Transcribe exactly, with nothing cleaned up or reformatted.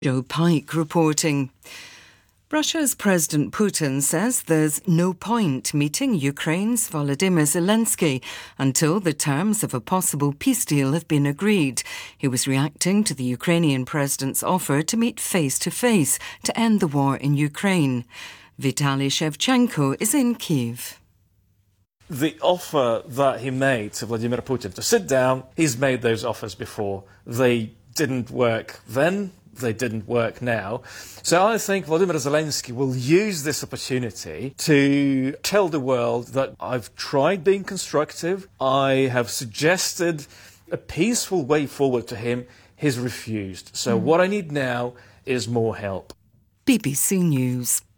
Joe Pike reporting. Russia's President Putin says there's no point meeting Ukraine's Volodymyr Zelensky until the terms of a possible peace deal have been agreed. He was reacting to the Ukrainian president's offer to meet face-to-face to end the war in Ukraine. Vitaly Shevchenko is in Kyiv. The offer that he made to Vladimir Putin to sit down, he's made those offers before. They didn't work then. They didn't work now. So I think Volodymyr Zelensky will use this opportunity to tell the world that I've tried being constructive. I have suggested a peaceful way forward to him. He's refused. So mm. what I need now is more help. B B C News.